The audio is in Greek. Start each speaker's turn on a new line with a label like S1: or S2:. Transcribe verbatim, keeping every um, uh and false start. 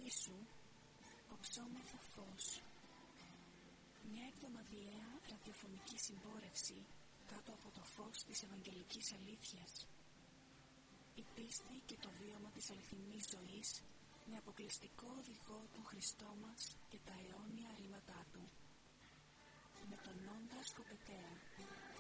S1: Οδύσσου οψόμεθα φως. Μια εβδομαδιαία ραδιοφωνική συμπόρευση κάτω από το φως της Ευαγγελικής Αλήθειας. Η πίστη και το βίωμα της αληθινής ζωής με αποκλειστικό οδηγό τον Χριστό μας και τα αιώνια ρήματά Του. Με τον Νόντα Σκοπετέα.